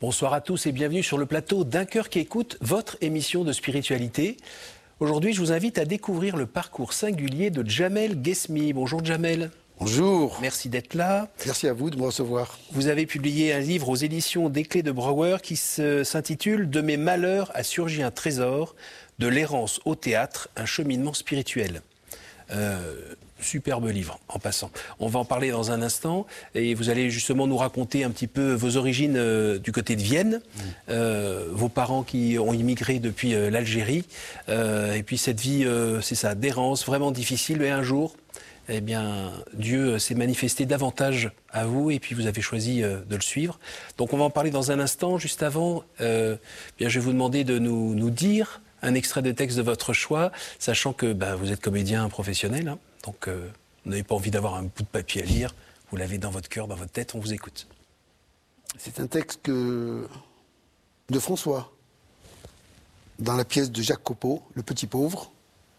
Bonsoir à tous et bienvenue sur le plateau d'Un cœur qui écoute, votre émission de spiritualité. Aujourd'hui, je vous invite à découvrir le parcours singulier de Djamel Guesmi. Bonjour Djamel. Bonjour. Merci d'être là. Merci à vous de me recevoir. Vous avez publié un livre aux éditions des Clés de Brouwer qui s'intitule « De mes malheurs a surgi un trésor, de l'errance au théâtre, un cheminement spirituel ». Superbe livre, en passant. On va en parler dans un instant et vous allez justement nous raconter un petit peu vos origines du côté de Vienne, vos parents qui ont immigré depuis l'Algérie, et puis cette vie, c'est ça, d'errance, vraiment difficile, mais un jour, eh bien, Dieu s'est manifesté davantage à vous et puis vous avez choisi de le suivre. Donc on va en parler dans un instant. Juste avant, bien, je vais vous demander de nous dire un extrait de texte de votre choix, sachant que vous êtes comédien professionnel, hein, donc vous n'avez pas envie d'avoir un bout de papier à lire, vous l'avez dans votre cœur, dans votre tête, on vous écoute. C'est un texte de François, dans la pièce de Jacques Copeau, Le Petit Pauvre.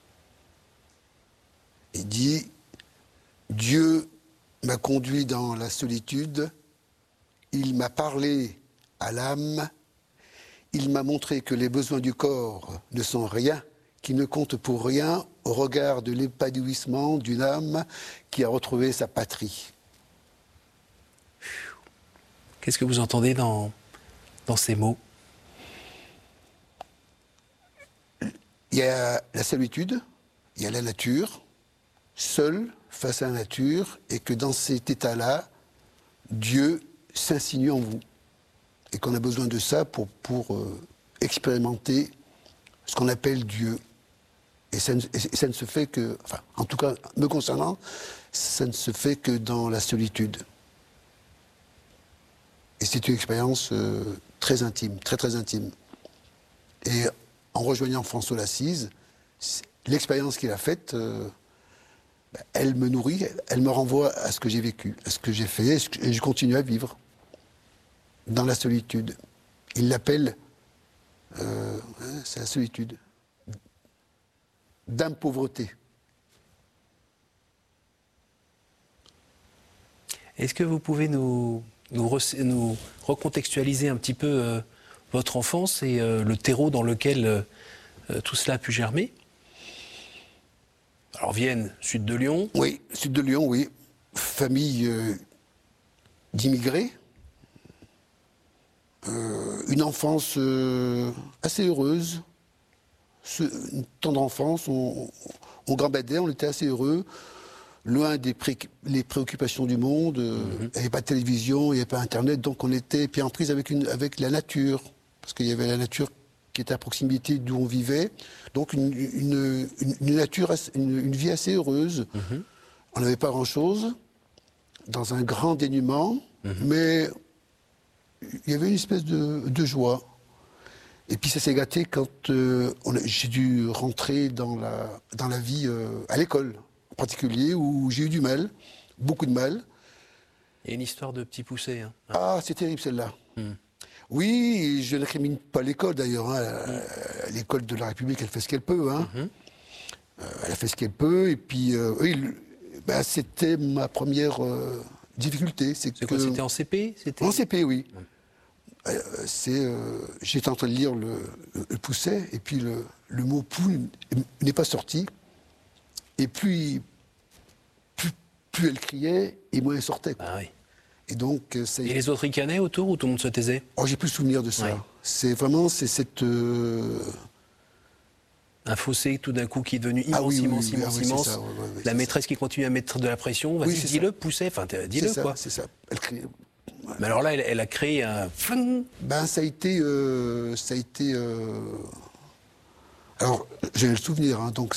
Il dit « Dieu m'a conduit dans la solitude, il m'a parlé à l'âme, il m'a montré que les besoins du corps ne sont rien, qui ne comptent pour rien au regard de l'épanouissement d'une âme qui a retrouvé sa patrie. » Qu'est-ce que vous entendez dans ces mots? Il y a la solitude, il y a la nature, seul face à la nature, et que dans cet état-là, Dieu s'insinue en vous. Et qu'on a besoin de ça pour expérimenter ce qu'on appelle Dieu. Et ça ne se fait que, enfin, en tout cas, me concernant, ça ne se fait que dans la solitude. Et c'est une expérience très intime, très très intime. Et en rejoignant François d'Assise, l'expérience qu'il a faite, elle me nourrit, elle me renvoie à ce que j'ai vécu, à ce que j'ai fait, et je continue à vivre dans la solitude. Il l'appelle, c'est la solitude, d'âme pauvreté. Est-ce que vous pouvez nous recontextualiser un petit peu votre enfance et le terreau dans lequel tout cela a pu germer? Alors Vienne, sud de Lyon. Oui, sud de Lyon, oui. Famille d'immigrés. Une enfance assez heureuse. Une tendre enfance, on gambadait, on était assez heureux. Loin des préoccupations du monde. Il n'y avait pas de télévision, il n'y avait pas Internet, donc on était bien en prise avec la nature. Parce qu'il y avait la nature qui était à proximité d'où on vivait. Donc une nature, une vie assez heureuse. On n'avait pas grand-chose, dans un grand dénuement, mais il y avait une espèce de joie. Et puis ça s'est gâté quand j'ai dû rentrer dans la vie à l'école, en particulier, où j'ai eu du mal, beaucoup de mal. Il y a une histoire de petit poussé. Hein. Ah, c'est terrible celle-là. Oui, je n'incrimine pas l'école d'ailleurs. Hein. L'école de la République, elle fait ce qu'elle peut. Hein. Elle a fait ce qu'elle peut. Et puis, c'était ma première difficulté. C'était en CP? En CP, oui. J'étais en train de lire le Pousset, et puis le mot poule n'est pas sorti. Et plus elle criait, et moins elle sortait. Quoi. Ah oui. Et donc, et les autres ricanaient autour, ou tout le monde se taisait? Oh, j'ai plus souvenir de ça. Oui. C'est cette... Un fossé tout d'un coup qui est devenu immense, immense. Ça, ouais, la maîtresse qui continue à mettre de la pression, vas-y, dis-le, Pousset, enfin, dis-le, quoi. C'est ça, elle criait. Ouais. Mais alors là, elle a créé un... Ça a été... Alors, j'ai le souvenir, hein, donc...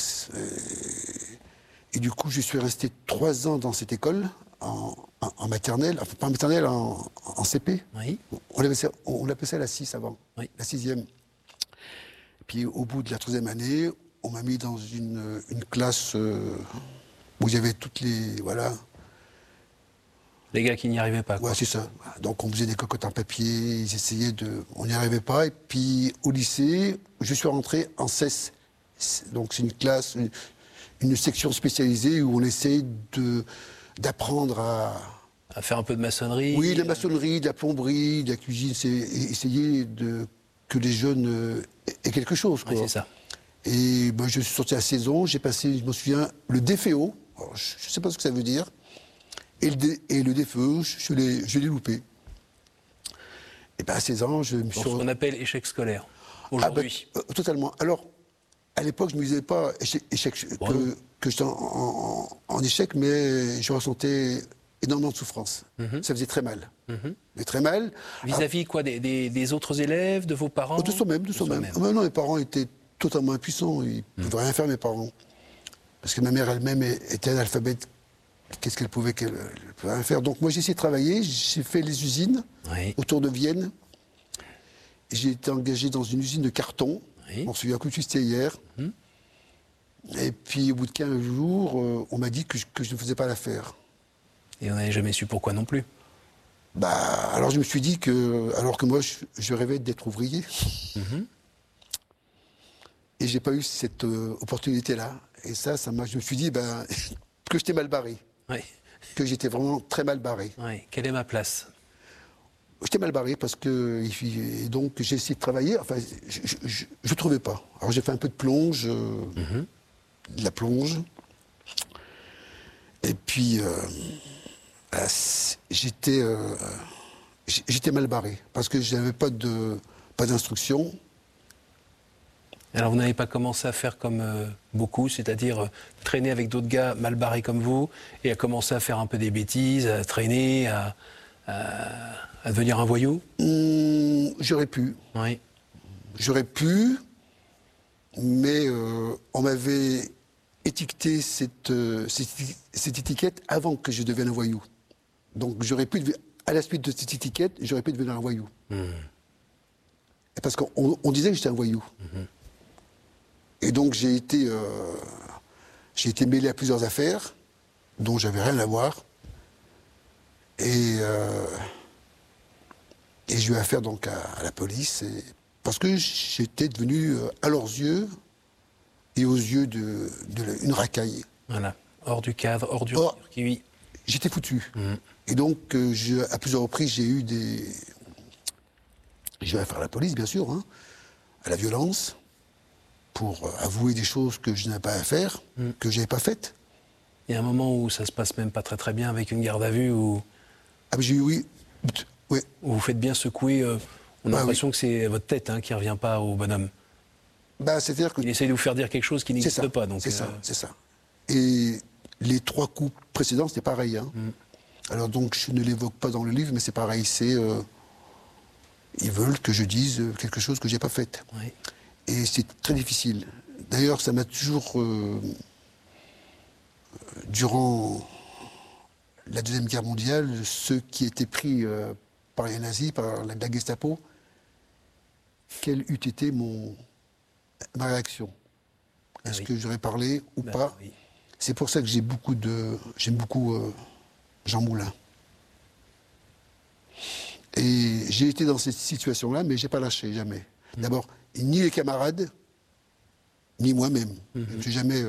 Et du coup, je suis resté 3 ans dans cette école, en maternelle, enfin pas en maternelle, en CP. Oui. On l'appelait ça la 6 avant, oui. La 6e. Puis au bout de la 3e année, on m'a mis dans une classe où il y avait toutes les... Voilà. Les gars qui n'y arrivaient pas, quoi. Ouais, c'est ça. Donc on faisait des cocottes en papier, ils essayaient de... On n'y arrivait pas. Et puis au lycée, je suis rentré en CES. Donc c'est une classe, une section spécialisée où on essaie d'apprendre À faire un peu de maçonnerie. Oui, de la maçonnerie, de la plomberie, de la cuisine, c'est essayer que les jeunes aient quelque chose, quoi. Oui, c'est ça. Et ben, je suis sorti à 16 ans, j'ai passé, je me souviens, le DFO, alors, je ne sais pas ce que ça veut dire, et le DFE, je l'ai loupé. Et ben à 16 ans, je me suis... Ce qu'on appelle échec scolaire, Ah, ben, aujourd'hui. totalement. Alors, à l'époque, je ne me disais pas que j'étais en échec, mais je ressentais énormément de souffrance. Ça faisait très mal. Mais très mal. Vis-à-vis quoi, des autres élèves, de vos parents? De soi-même, de soi-même. Maintenant, mes parents étaient totalement impuissants. Ils ne pouvaient rien faire, mes parents. Parce que ma mère elle-même était analphabète. Qu'est-ce qu'elle pouvait rien faire? Donc moi, j'ai essayé de travailler. J'ai fait les usines autour de Vienne. J'ai été engagé dans une usine de carton. Oui. On se souvient que c'était hier. Et puis, au bout de 15 jours, on m'a dit que je ne faisais pas l'affaire. Et on n'avait jamais su pourquoi non plus. Bah, alors je me suis dit que, alors que moi, je rêvais d'être ouvrier. Et j'ai pas eu cette opportunité-là. Et ça je me suis dit que j'étais mal barré. Oui. Que j'étais vraiment très mal barré. Oui. Quelle est ma place? J'étais mal barré parce que et donc j'ai essayé de travailler. Enfin, je trouvais pas. Alors j'ai fait un peu de plonge, de la plonge. Et puis j'étais mal barré parce que je n'avais pas d'instruction. Alors vous n'avez pas commencé à faire comme beaucoup, c'est-à-dire traîner avec d'autres gars mal barrés comme vous, et à commencer à faire un peu des bêtises, à traîner, à devenir un voyou? J'aurais pu. Oui. J'aurais pu, mais on m'avait étiqueté cette étiquette avant que je devienne un voyou. Donc j'aurais pu, à la suite de cette étiquette, j'aurais pu devenir un voyou. Parce qu'on disait que j'étais un voyou. Et donc j'ai été mêlé à plusieurs affaires dont j'avais rien à voir. Et j'ai eu affaire donc à la police, parce que j'étais devenu, à leurs yeux et aux yeux une racaille. Voilà. Hors du cadre, hors du circuit. J'étais foutu. Et donc, à plusieurs reprises, j'ai eu affaire à la police, bien sûr, à la violence, pour avouer des choses que je n'avais pas à faire, que je n'avais pas faites. Il y a un moment où ça se passe même pas très très bien avec une garde à vue où... Ah, mais j'ai eu, oui. Où vous faites bien secouer. On a l'impression que c'est votre tête qui ne revient pas au bonhomme. C'est-à-dire que... Il essaye de vous faire dire quelque chose qui n'existe pas. C'est ça. Et les 3 coups précédents, c'était pareil. Alors donc, je ne l'évoque pas dans le livre, mais c'est pareil. Ils veulent que je dise quelque chose que je n'ai pas fait. Oui. Et c'est très difficile. D'ailleurs, ça m'a toujours... durant la Deuxième Guerre mondiale, ceux qui étaient pris par les nazis, par la Gestapo, quelle eût été ma réaction? Est-ce que j'aurais parlé ou pas? Oui. C'est pour ça que j'aime beaucoup Jean Moulin. Et j'ai été dans cette situation-là, mais j'ai pas lâché, jamais. D'abord, ni les camarades, ni moi-même. J'ai jamais...